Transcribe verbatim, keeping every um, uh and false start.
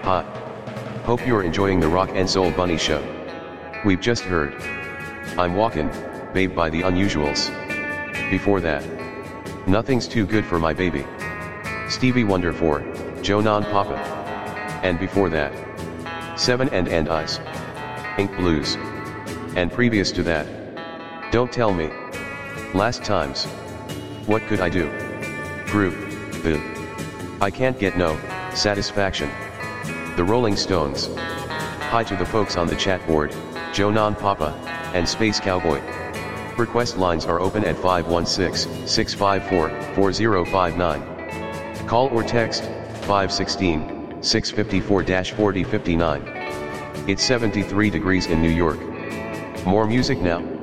Hi. Hope you're enjoying the Rock and Soul Bunny Show. We've just heard I'm Walkin', Babe by the Unusuals. Before that, Nothing's Too Good for My Baby, Stevie Wonder for Joe Non Papa. And before that, Seven and and I's Ink Blues. And previous to that, Don't Tell Me. Last times, What Could I Do? Group, the I Can't Get No Satisfaction. The Rolling Stones. Hi to the folks on the chat board, Joe Non Papa, and Space Cowboy. Request lines are open at five one six, six five four, four zero five nine. Call or text, five one six, six five four, four zero five nine. It's seventy-three degrees in New York. More music now.